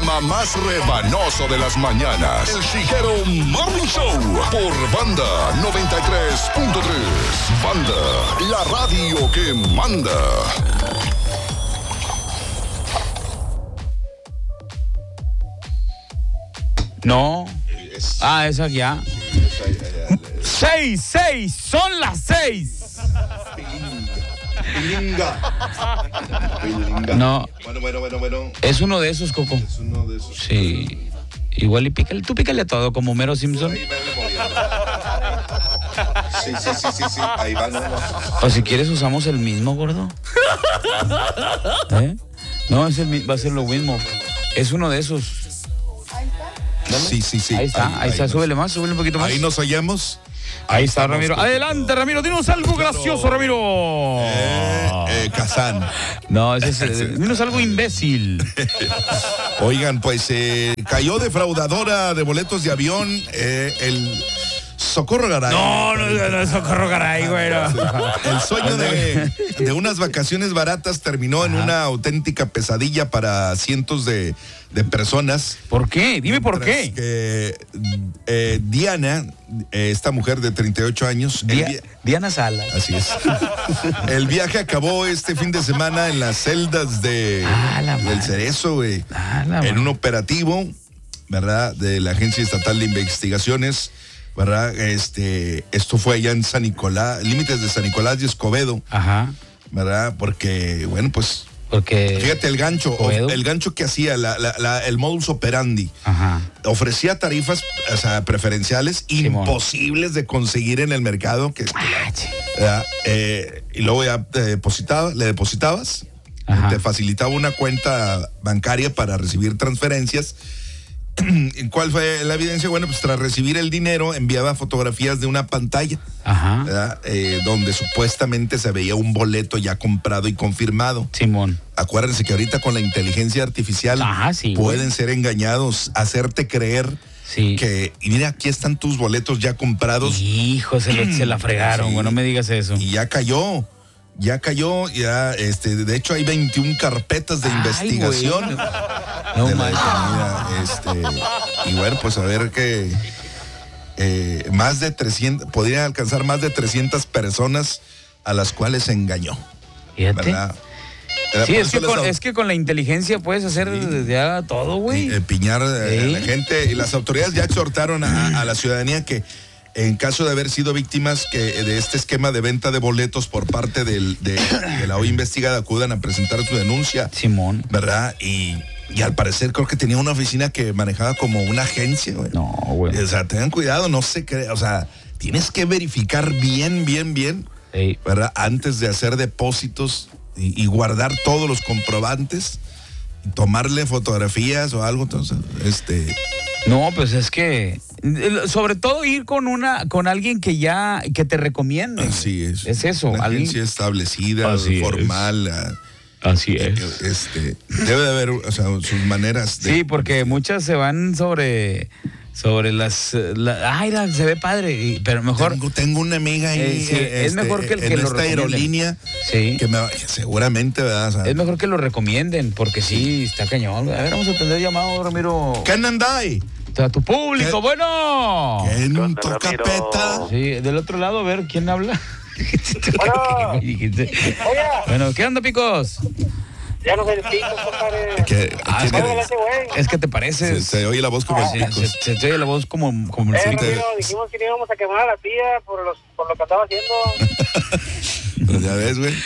programa más rebanoso de las mañanas. El Chijero Morning Show por Banda 93.3. Banda, la radio que manda. No. Esa ya. 6, son las 6. Pilinga. No. Bueno. Es uno de esos, Coco. Es uno de esos. Sí. Igual y pícale, tú pícale a todo, como Homero Simpson. Ahí sí. Ahí va, no. O si quieres usamos el mismo, gordo. ¿Eh? No, va a ser lo mismo. Es uno de esos. Sí. Ahí está, súbele más, súbele un poquito más. Ahí nos hallamos. Ahí está, Ramiro. Adelante, Ramiro, dinos algo gracioso, Ramiro. Kazán. No, dinos algo imbécil. Oigan, pues cayó defraudadora de boletos de avión el Socorro Garay. No, Socorro Garay, güey. El sueño de unas vacaciones baratas terminó en una auténtica pesadilla para cientos de personas. ¿Por qué? Dime por qué. Que Diana, esta mujer de 38 años. Diana Salas. Así es. El viaje acabó este fin de semana en las celdas del Cerezo, güey. En un operativo, ¿verdad? De la Agencia Estatal de Investigaciones, ¿verdad? Esto fue allá en San Nicolás, límites de San Nicolás y Escobedo. Ajá. ¿Verdad? Porque, bueno, pues. Porque. Fíjate el gancho que hacía, el modus operandi. Ajá. Ofrecía tarifas, o sea, preferenciales imposibles de conseguir en el mercado. Y luego ya le depositabas, te facilitaba una cuenta bancaria para recibir transferencias. ¿Cuál fue la evidencia? Bueno, pues tras recibir el dinero enviaba fotografías de una pantalla, ¿verdad? Donde supuestamente se veía un boleto ya comprado y confirmado. Simón. Acuérdense que ahorita con la inteligencia artificial pueden ser engañados, hacerte creer que, y mira, aquí están tus boletos ya comprados. Hijo, se la fregaron, no me digas eso. Y ya cayó, de hecho hay 21 carpetas de investigación. No manches. Y bueno, pues a ver que más de 300, podrían alcanzar más de 300 personas a las cuales se engañó. Fíjate. ¿Verdad? Sí, es que con la inteligencia puedes hacer ya todo, güey. Piñar a la gente, y las autoridades ya exhortaron a la ciudadanía que en caso de haber sido víctimas de este esquema de venta de boletos por parte de la hoy investigada, acudan a presentar su denuncia. Simón. ¿Verdad? Y al parecer creo que tenía una oficina que manejaba como una agencia, güey. No, güey. O sea, tengan cuidado, no se cree, o sea, tienes que verificar bien, ¿verdad? Antes de hacer depósitos y guardar todos los comprobantes, y tomarle fotografías o algo, entonces, No, pues es que sobre todo ir con alguien que te recomiende. Así es. Es eso. Una agencia establecida, formal. Así es. Debe de haber, o sea, sus maneras de. Sí, porque muchas se van sobre las... se ve padre, pero mejor... Tengo una amiga ahí. es mejor que lo esta aerolínea. Sí. Que seguramente, ¿verdad? O sea, es mejor que lo recomienden, porque sí, está cañón. A ver, vamos a atender llamado, Ramiro. ¿Qué andáis? A tu público, bueno. ¿Quién toca peta? Sí, del otro lado, a ver, ¿quién habla? Bueno, ¿qué onda, Picos? Ya no soy el Pico, compadre. Es que te pareces. Se oye la voz como el Picos. Se te oye la voz como el Ramiro, dijimos que no íbamos a quemar a la tía por lo que estaba haciendo. Pues ya ves, güey.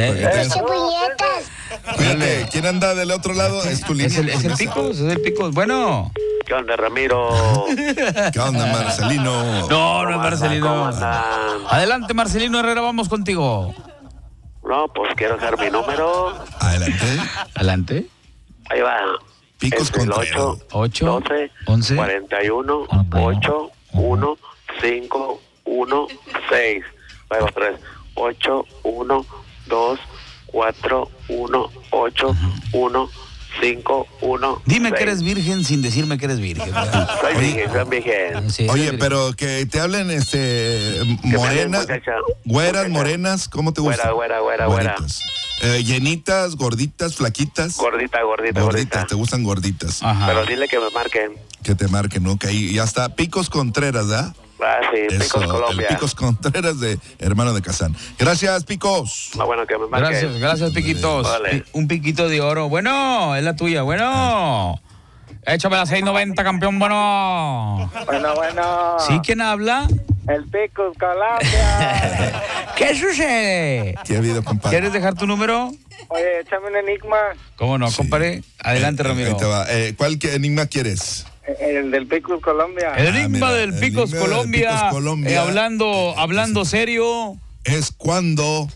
Fíjate, ¿quién anda del otro lado? Es tu línea. Es el Picos. Bueno. ¿Qué onda, Ramiro? ¿Qué onda, Marcelino? No es Marcelino. ¿Cómo andan? Adelante, Marcelino Herrera, vamos contigo. No, pues quiero hacer mi número. Adelante. Ahí va. Picos con 8, 12, 11, 41, 8, 1, 5, 1, 6. Ahí va 3. 8, 1, 2, 4, 1, 8, 1, 516. Dime que eres virgen sin decirme que eres virgen. Soy virgen. Sí, Oye, virgen. pero que te hablen morenas, güeras, morenas, ¿cómo te gusta? Güera. Güeritas. Llenitas, gorditas, flaquitas. Gordita. Te gustan gorditas. Ajá. Pero dile que me marquen. Que te marquen, ¿no? Que ahí ya está. Picos Contreras, ¿verdad? Ah, sí, Eso, Picos Colombia. el Picos Contreras de Hermano de Kazán. Gracias, Picos. Ah, bueno, que me marquen. Gracias, Piquitos. Vale. Un piquito de oro. Bueno, es la tuya. Bueno. Échame la 690, campeón. Bueno. Bueno. ¿Sí? ¿Quién habla? El Picos Colombia. ¿Qué sucede? ¿Qué ha habido, compadre? ¿Quieres dejar tu número? Oye, échame un enigma. ¿Cómo no, Sí. compadre? Adelante, Ramiro. Ahí te va. ¿Cuál enigma quieres? El del Picos Colombia. El enigma mira, del el Picos enigma del Colombia. Picos Colombia. Hablando serio. Es cuando...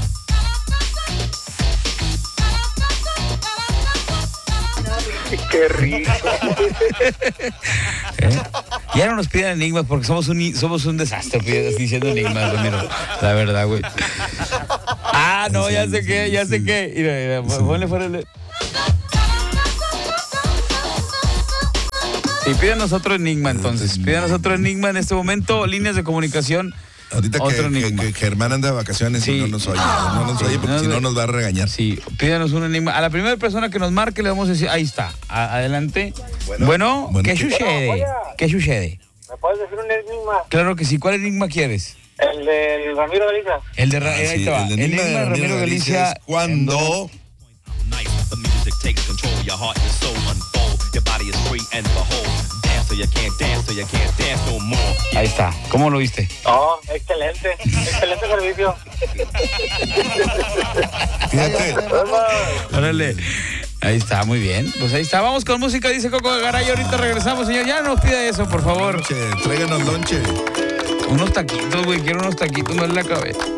Qué rico. Ya no nos piden enigmas porque somos un desastre diciendo enigmas, Ramiro. La verdad, güey. Ah, no, ya sé qué. Mira, ponle fuera el... Sí, pídanos otro enigma entonces. Pídanos otro enigma en este momento. Líneas de comunicación. Ahorita Otro enigma. que Germán anda de vacaciones Sí. y no nos oye. No nos oye porque si no nos va a regañar. Sí, pídanos un enigma. A la primera persona que nos marque le vamos a decir, ahí está, adelante. Bueno, ¿qué sucede? Oye. ¿Qué sucede? ¿Me puedes decir un enigma? Claro que sí. ¿Cuál enigma quieres? El del Ramiro Galicia. El de Ah, ahí sí, te va. el enigma de Ramiro Galicia es cuando... Nice. The music takes control. Your heart and soul unfold. Your body is free and behold. Dance so you can't dance, so you can't dance no more. Ahí está. ¿Cómo lo viste? Oh, excelente. Excelente servicio. Fíjate. Órale. Ahí está, muy bien. Pues ahí está. Vamos con música, dice Coco Garay. Ahorita regresamos, señor. Ya no nos pida eso, por favor. Lonche, tráiganos lonche. Unos taquitos, güey. Quiero unos taquitos, no en la cabeza.